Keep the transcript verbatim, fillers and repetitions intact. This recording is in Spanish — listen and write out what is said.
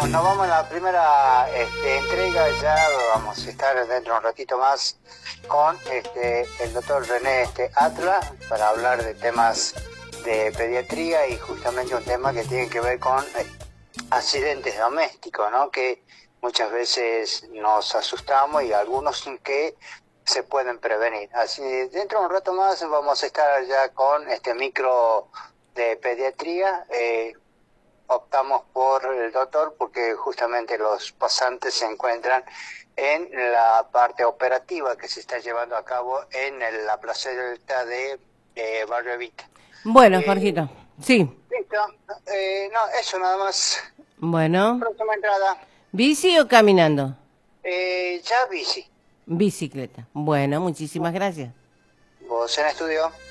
vamos, nos vamos a la primera este, entrega, ya vamos a estar dentro de un ratito más con este, el doctor René este, Atla para hablar de temas de pediatría y justamente un tema que tiene que ver con eh, accidentes domésticos, ¿no? Que muchas veces nos asustamos y algunos que se pueden prevenir. Así, dentro de un rato más vamos a estar ya con este micro de pediatría. Eh, optamos por el doctor porque justamente los pasantes se encuentran en la parte operativa que se está llevando a cabo en el, la placenta de eh, Barrio Evita. Bueno, Eh, Jorgito, sí. Listo, eh, no, eso nada más. Bueno, Próxima entrada, ¿bici o caminando? eh, ya bici. Bicicleta. Bueno, muchísimas gracias. Vos en estudio.